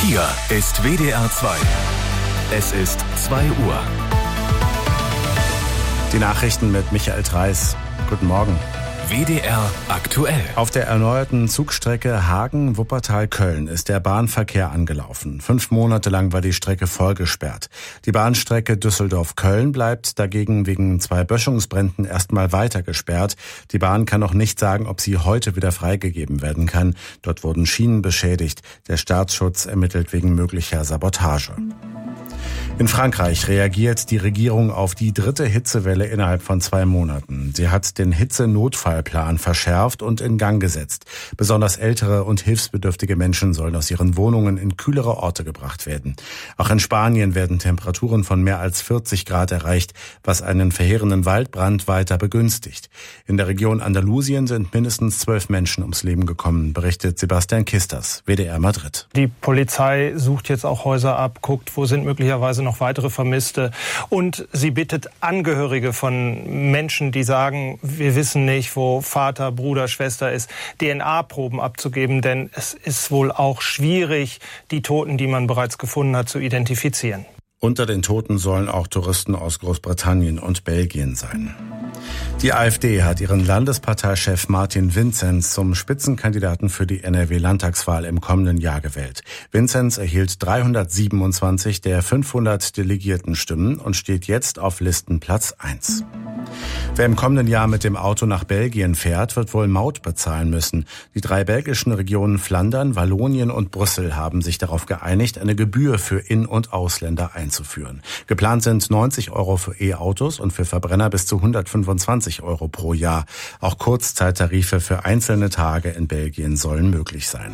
Hier ist WDR 2. Es ist 2 Uhr. Die Nachrichten mit Michael Dreis. Guten Morgen. WDR aktuell. Auf der erneuerten Zugstrecke Hagen-Wuppertal-Köln ist der Bahnverkehr angelaufen. 5 Monate lang war die Strecke voll gesperrt. Die Bahnstrecke Düsseldorf-Köln bleibt dagegen wegen 2 Böschungsbränden erstmal weiter gesperrt. Die Bahn kann noch nicht sagen, ob sie heute wieder freigegeben werden kann. Dort wurden Schienen beschädigt. Der Staatsschutz ermittelt wegen möglicher Sabotage. In Frankreich reagiert die Regierung auf die 3. Hitzewelle innerhalb von 2 Monaten. Sie hat den Hitze-Notfallplan verschärft und in Gang gesetzt. Besonders ältere und hilfsbedürftige Menschen sollen aus ihren Wohnungen in kühlere Orte gebracht werden. Auch in Spanien werden Temperaturen von mehr als 40 Grad erreicht, was einen verheerenden Waldbrand weiter begünstigt. In der Region Andalusien sind mindestens 12 Menschen ums Leben gekommen, berichtet Sebastian Kisters, WDR Madrid. Die Polizei sucht jetzt auch Häuser ab, guckt, wo sind möglicherweise noch weitere Vermisste. Und sie bittet Angehörige von Menschen, die sagen, wir wissen nicht, wo Vater, Bruder, Schwester ist, DNA-Proben abzugeben. Denn es ist wohl auch schwierig, die Toten, die man bereits gefunden hat, zu identifizieren. Unter den Toten sollen auch Touristen aus Großbritannien und Belgien sein. Die AfD hat ihren Landesparteichef Martin Vinzenz zum Spitzenkandidaten für die NRW-Landtagswahl im kommenden Jahr gewählt. Vinzenz erhielt 327 der 500 Delegiertenstimmen und steht jetzt auf Listenplatz 1. Wer im kommenden Jahr mit dem Auto nach Belgien fährt, wird wohl Maut bezahlen müssen. Die 3 belgischen Regionen Flandern, Wallonien und Brüssel haben sich darauf geeinigt, eine Gebühr für In- und Ausländer einzuführen. Geplant sind 90 € für E-Autos und für Verbrenner bis zu 125 € pro Jahr. Auch Kurzzeittarife für einzelne Tage in Belgien sollen möglich sein.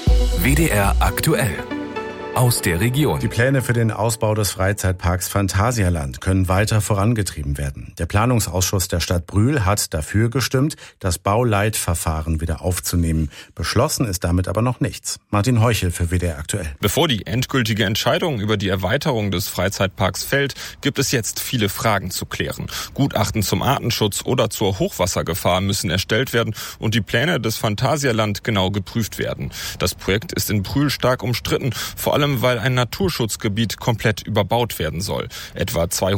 WDR aktuell. Aus der Region. Die Pläne für den Ausbau des Freizeitparks Phantasialand können weiter vorangetrieben werden. Der Planungsausschuss der Stadt Brühl hat dafür gestimmt, das Bauleitverfahren wieder aufzunehmen. Beschlossen ist damit aber noch nichts. Martin Heuchel für WDR aktuell. Bevor die endgültige Entscheidung über die Erweiterung des Freizeitparks fällt, gibt es jetzt viele Fragen zu klären. Gutachten zum Artenschutz oder zur Hochwassergefahr müssen erstellt werden und die Pläne des Phantasialand genau geprüft werden. Das Projekt ist in Brühl stark umstritten, vor allem weil ein Naturschutzgebiet komplett überbaut werden soll. Etwa 200